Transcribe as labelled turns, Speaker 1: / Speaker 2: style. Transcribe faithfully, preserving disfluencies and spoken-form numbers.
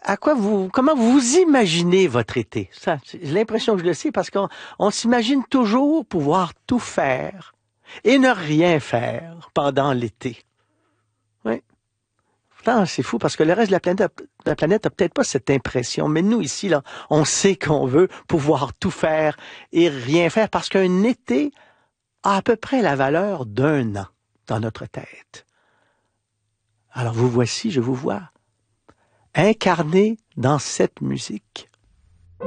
Speaker 1: à quoi vous, comment vous imaginez votre été? Ça, j'ai l'impression que je le sais parce qu'on on s'imagine toujours pouvoir tout faire et ne rien faire pendant l'été. Oui. Pourtant, c'est fou parce que le reste de la planète, de la planète a peut-être pas cette impression. Mais nous, ici, là, on sait qu'on veut pouvoir tout faire et rien faire parce qu'un été a à peu près la valeur d'un an dans notre tête. Alors vous voici, je vous vois, incarné dans cette musique.